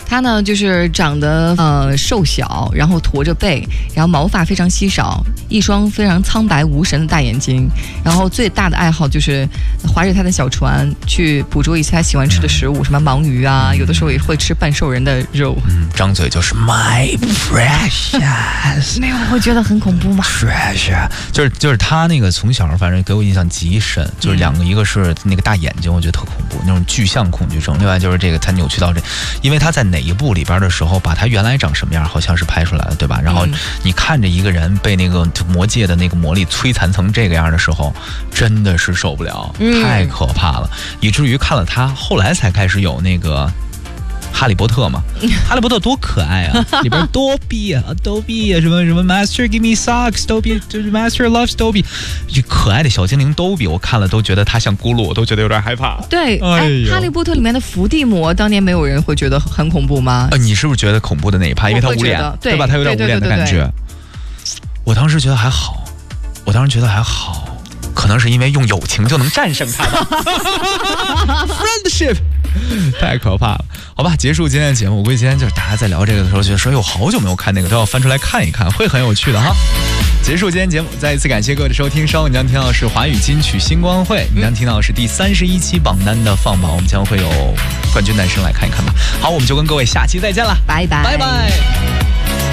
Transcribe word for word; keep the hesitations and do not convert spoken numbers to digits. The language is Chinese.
他呢就是长得呃瘦小，然后驼着背，然后毛发非常稀少，一双非常苍白无神的大眼睛，然后最大的爱好就是划着他的小船去捕捉一些他喜欢吃的食物，什么盲鱼啊，有的时候也会吃半兽人的肉。 嗯，张嘴就是 my precious， 没有，会觉得很恐怖吗 ？precious， 就是就是他那个从小反正给我印象极深，就是两个，一个是那个大眼睛，我觉得特恐怖，那种具象恐惧症；另外就是这个他扭曲到这，因为他在哪一部里边的时候，把他原来长什么样好像是拍出来了，对吧？然后你看着一个人被那个魔界的那个魔力摧残成这个样的时候，真的是受不了，太可怕了，以至于看了他后来才开始有那个。哈利波特嘛，哈利波特多可爱啊！里边多比啊，逗比啊，什么什么 Master give me socks， 逗比就是 Master loves 逗比，这可爱的小精灵逗比，我看了都觉得他像咕噜，我都觉得有点害怕。 对，哎，哈利波特里面的伏地魔，当年没有人会觉得很恐怖吗？ 呃，你是不是觉得恐怖的那一趴？因为他捂脸，对吧？他有点捂脸的感觉。我当时觉得还好，我当时觉得还好，可能是因为用友情就能战胜他吧。Friendship。太可怕了，好吧，结束今天的节目。我估计今天就是大家在聊这个的时候，觉得说，哎呦，好久没有看那个，都要翻出来看一看，会很有趣的哈。结束今天节目，再一次感谢各位的收听。稍后你将听到的是华语金曲星光会，你将听到的是第三十一期榜单的放榜，我们将会有冠军男生来看一看吧。好，我们就跟各位下期再见了， 拜拜， 拜拜。